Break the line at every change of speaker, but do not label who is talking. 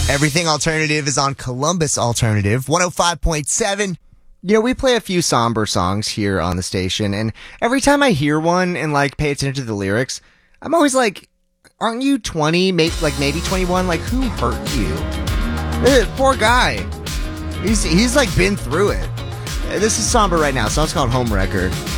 Everything Alternative is on Columbus Alternative, 105.7. You know, we play a few somber songs here on the station, and every time I hear one and, like, pay attention to the lyrics, I'm always like, aren't you 20, maybe 21? Like, who hurt you? Poor guy. He's like, been through it. This is somber right now. Song's called Home Record.